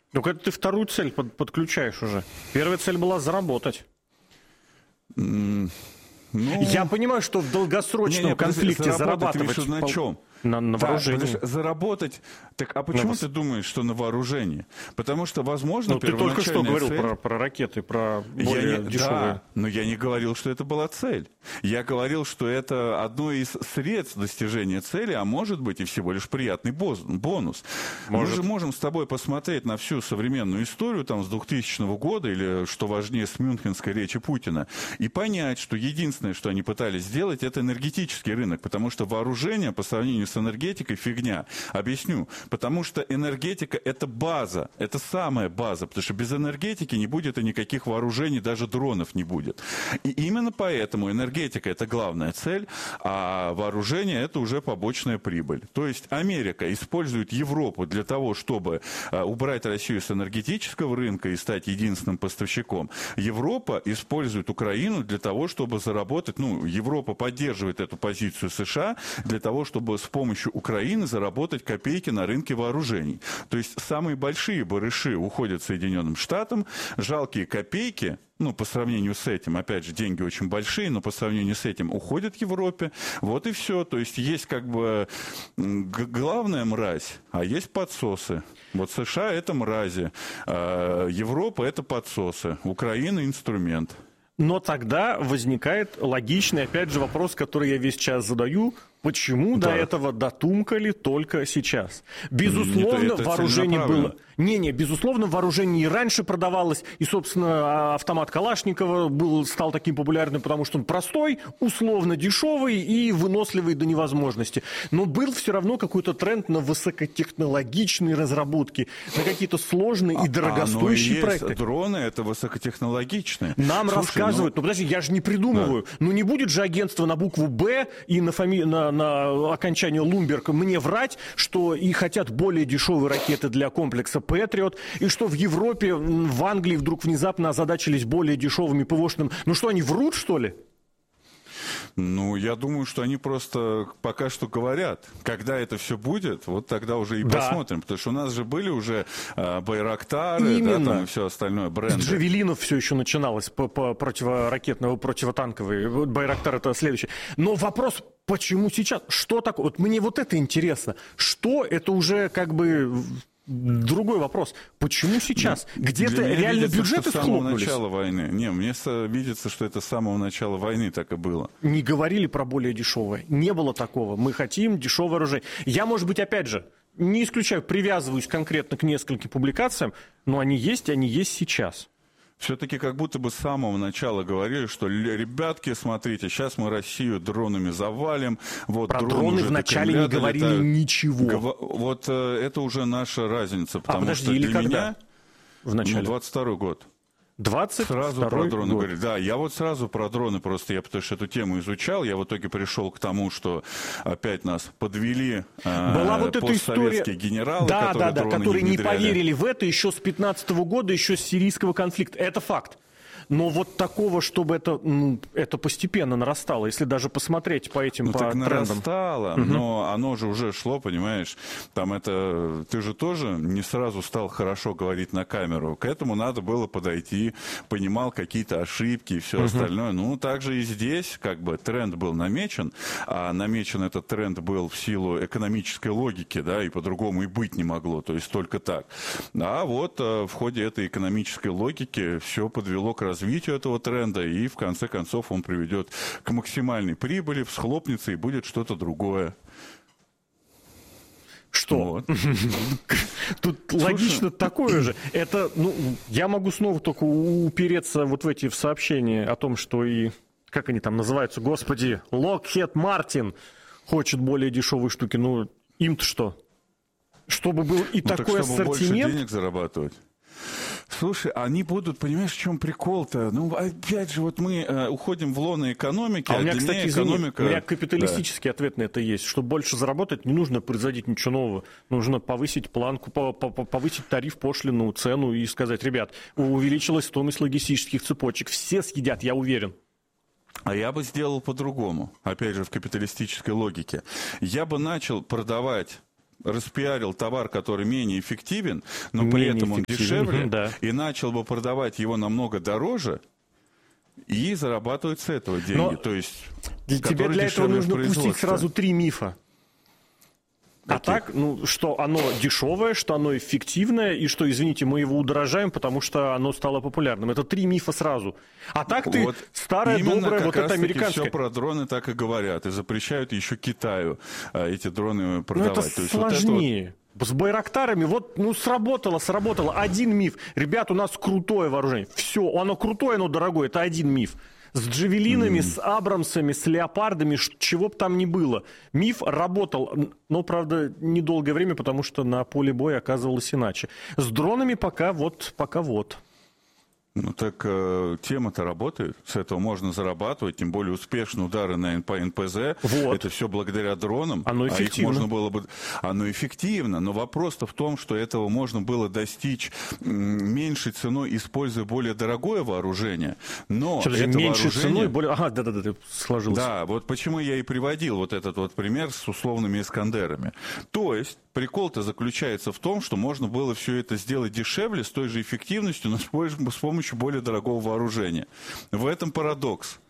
Ну, когда ты вторую цель подключаешь уже. Первая цель была заработать. Я понимаю, что в долгосрочном конфликте зарабатывать... Ты на чем? На вооружении. Заработать. Так, а почему ты думаешь, что на вооружении? Потому что, возможно, ты только что говорил цель... про ракеты, про более дешевые. Да, но я не говорил, что это была цель. Я говорил, что это одно из средств достижения цели, а может быть и всего лишь приятный бонус. Мы же можем с тобой посмотреть на всю современную историю там, с 2000 года, или, что важнее, с мюнхенской речи Путина, и понять, что единственное, что они пытались сделать, это энергетический рынок, потому что вооружение по сравнению с энергетикой фигня. Объясню. Потому что энергетика — это база, это самая база, потому что без энергетики не будет и никаких вооружений, даже дронов не будет. И именно поэтому энергетика — это главная цель, а вооружение — это уже побочная прибыль. То есть Америка использует Европу для того, чтобы убрать Россию с энергетического рынка и стать единственным поставщиком. Европа использует Украину для того, чтобы заработать, Европа поддерживает эту позицию США для того, чтобы с помощью Украины заработать копейки на рынке вооружений. То есть самые большие барыши уходят Соединенным Штатам, жалкие копейки, по сравнению с этим, опять же, деньги очень большие, но по сравнению с этим уходят Европе. Вот и все. То есть есть как бы главная мразь, а есть подсосы. Вот США — это мрази, а Европа — это подсосы, Украина — инструмент. Но тогда возникает логичный, опять же, вопрос, который я весь час задаю. Почему до этого дотумкали только сейчас? Безусловно, вооружение было... безусловно, вооружение и раньше продавалось, и, собственно, автомат Калашникова стал таким популярным, потому что он простой, условно дешевый и выносливый до невозможности. Но был все равно какой-то тренд на высокотехнологичные разработки, на какие-то сложные и дорогостоящие проекты. Дроны — это высокотехнологичные. Нам рассказывают, подожди, я же не придумываю. Да. Не будет же агентство на букву «Б» и на окончание Лумберг мне врать, что и хотят более дешевые ракеты для комплекса «Патриот», и что в Европе, в Англии вдруг внезапно озадачились более дешевыми ПВОшными. Что, они врут, что ли? Я думаю, что они просто пока что говорят. Когда это все будет, вот тогда уже и посмотрим. Потому что у нас же были уже Байрактары, там и все остальное, бренды. С Джавелинов все еще начиналось противоракетного, противотанковый. Байрактар — это следующее. Но вопрос, почему сейчас? Что такое? Вот мне вот это интересно. Что это уже как бы... Другой вопрос. Почему сейчас? Где-то реально видится, бюджеты схлопнулись? С самого начала войны. Мне видится, что это с самого начала войны так и было. Не говорили про более дешевое. Не было такого. Мы хотим дешевое оружие. Я, может быть, опять же, не исключаю, привязываюсь конкретно к нескольким публикациям, но они есть сейчас. Все-таки как будто бы с самого начала говорили, что, ребятки, смотрите, сейчас мы Россию дронами завалим. Вот, про дроны вначале не говорили ничего. Вот это уже наша разница, потому что для меня... В начале? 22-й год. 22-й Сразу про дроны год. говорили. Да, я вот сразу про дроны просто, потому что эту тему изучал, я в итоге пришел к тому, что опять нас подвели была вот эта история, генералы, которые не поверили в это еще с 15-го года, еще с сирийского конфликта. Это факт. Но вот такого, чтобы это постепенно нарастало, если даже посмотреть по этим по трендам. Нарастало, но оно же уже шло, понимаешь, ты же тоже не сразу стал хорошо говорить на камеру, к этому надо было подойти, понимал какие-то ошибки и все остальное. Также и здесь как бы тренд был намечен, а намечен этот тренд был в силу экономической логики, да, и по-другому и быть не могло, то есть только так. А вот в ходе этой экономической логики все подвело к развитию этого тренда, и в конце концов он приведет к максимальной прибыли, всхлопнется и будет что-то другое. Что? Тут логично такое же. Это, я могу снова только упереться вот в эти сообщения о том, что и, как они там называются, господи, Lockheed Martin хочет более дешевые штуки. Им-то что? Чтобы был и такой ассортимент. Чтобы больше денег зарабатывать. Слушай, они будут, понимаешь, в чем прикол-то? Опять же, вот мы уходим в лоно экономики, у меня, кстати, экономика... у меня капиталистический ответ на это есть. Чтобы больше заработать, не нужно производить ничего нового. Нужно повысить планку, повысить тариф, пошлину, цену и сказать, ребят, увеличилась стоимость логистических цепочек. Все съедят, я уверен. А я бы сделал по-другому, опять же, в капиталистической логике. Я бы начал продавать распиарил товар, который менее эффективен, но при этом он дешевле, и начал бы продавать его намного дороже, и зарабатывать с этого деньги. Но то есть, тебе для этого нужно пустить сразу 3 мифа. А так, что оно дешевое, что оно эффективное, и что, извините, мы его удорожаем, потому что оно стало популярным. Это 3 мифа сразу. А так ты вот старая, добрая, вот это американская. Все про дроны так и говорят. И запрещают еще Китаю эти дроны продавать. Но это то есть сложнее. С байрактарами сработало. Один миф. Ребят, у нас крутое вооружение. Все, оно крутое, оно дорогое. Это один миф. С джавелинами, с абрамсами, с леопардами, чего бы там ни было. Миф работал, но, правда, недолгое время, потому что на поле боя оказывалось иначе. С дронами пока вот. Ну так тема-то работает, с этого можно зарабатывать, тем более успешные удары по НПЗ, это все благодаря дронам. Оно эффективно. А их можно было бы... Оно эффективно, но вопрос-то в том, что этого можно было достичь меньшей ценой, используя более дорогое вооружение. Но это меньшей ценой, более... Ага, да, сложилось. Да, вот почему я и приводил вот этот вот пример с условными Искандерами. То есть прикол-то заключается в том, что можно было все это сделать дешевле, с той же эффективностью, но с помощью более дорогого вооружения. В этом парадокс.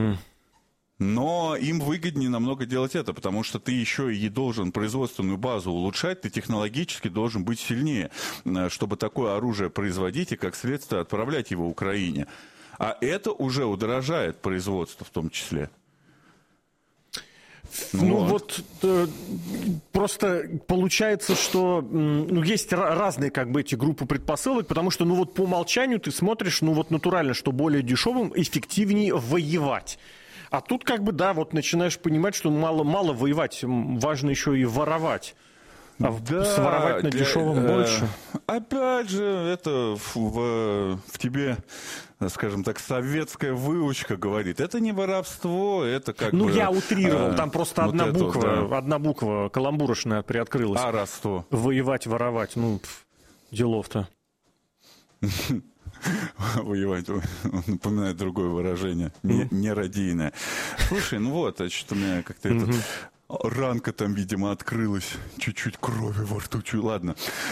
Но им выгоднее намного делать это, потому что ты еще и должен производственную базу улучшать, ты технологически должен быть сильнее, чтобы такое оружие производить и, как следствие, отправлять его Украине. А это уже удорожает производство в том числе. Просто получается, что есть разные эти группы предпосылок, потому что по умолчанию ты смотришь, натурально, что более дешевым, эффективнее воевать. А тут начинаешь понимать, что мало воевать, важно еще и воровать. А своровать на дешевом больше. Опять же, это в тебе, скажем так, советская выучка говорит. Это не воровство, это я утрировал, там просто одна буква каламбурочная приоткрылась. А родство? Воевать, воровать, делов-то. Воевать, напоминает другое выражение, нерадийное. Слушай, что-то у меня как-то это... Ранка там, видимо, открылась, чуть-чуть крови во рту, ладно.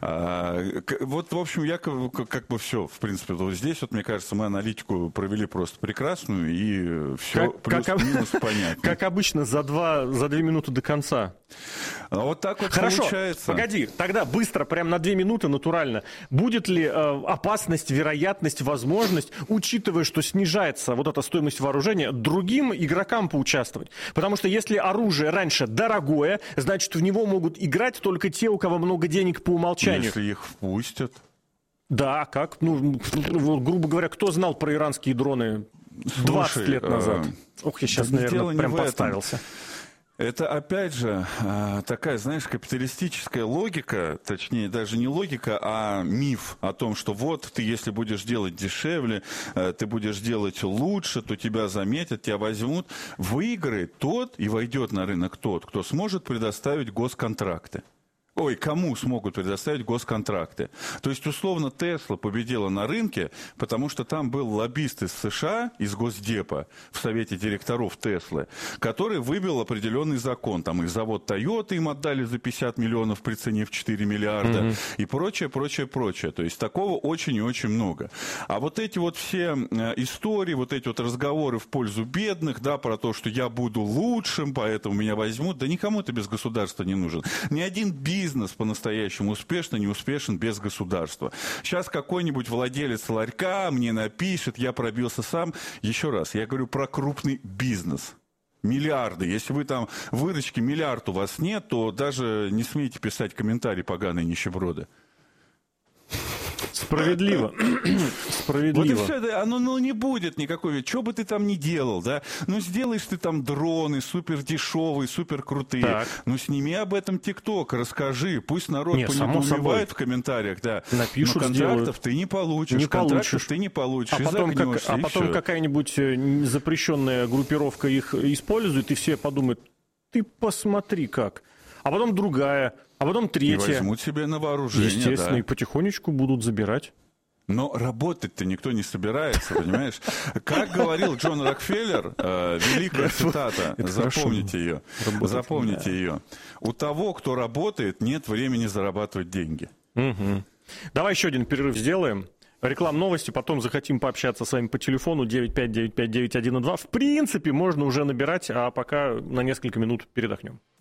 В общем, я все, в принципе, здесь, мне кажется, мы аналитику провели просто прекрасную, и все плюс-минус понятно. Как обычно, за 2 минуты до конца. Вот так вот Хорошо, получается. Погоди, тогда быстро, прям на 2 минуты, натурально. Будет ли опасность, вероятность, возможность, учитывая, что снижается эта стоимость вооружения, другим игрокам поучаствовать? Потому что если оружие раньше дорогое, значит, в него могут играть только те, у кого много денег по умолчанию. Если их впустят. Да, как? Грубо говоря, кто знал про иранские дроны 20 лет назад? Я сейчас, наверное, прям подставился. Это, опять же, такая, капиталистическая логика, точнее, даже не логика, а миф о том, что ты, если будешь делать дешевле, ты будешь делать лучше, то тебя заметят, тебя возьмут. Выиграет тот и войдет на рынок тот, кто сможет предоставить госконтракты. Кому смогут предоставить госконтракты. То есть, условно, Тесла победила на рынке, потому что там был лоббист из США, из Госдепа, в совете директоров Теслы, который выбил определенный закон. Там и завод Тойота им отдали за 50 миллионов при цене в 4 миллиарда и прочее. То есть, такого очень и очень много. А эти все истории, эти разговоры в пользу бедных, про то, что я буду лучшим, поэтому меня возьмут, да никому это без государства не нужен. Ни один бизнес по-настоящему не успешен без государства. Сейчас какой-нибудь владелец ларька мне напишет, я пробился сам. Еще раз, я говорю про крупный бизнес. Миллиарды. Если вы там выручки миллиард у вас нет, то даже не смейте писать комментарии, поганые нищеброды. Справедливо. Справедливо. Вот и все, оно не будет никакой, что бы ты там ни делал, да, сделаешь ты там дроны супер дешевые, супер крутые, сними об этом ТикТок, расскажи, пусть народ понедоумевает в комментариях, да. Напишут, но контрактов ты не получишь, ты не получишь, а потом какая-нибудь запрещенная группировка их использует, и все подумают, ты посмотри как. А потом другая, а потом третья. И возьмут себе на вооружение. Естественно, и потихонечку будут забирать. Но работать-то никто не собирается, понимаешь? Как говорил Джон Рокфеллер, великая цитата, запомните ее. Запомните ее. У того, кто работает, нет времени зарабатывать деньги. Давай еще один перерыв сделаем. Реклам новости, потом захотим пообщаться с вами по телефону 959595102. В принципе, можно уже набирать, а пока на несколько минут передохнем.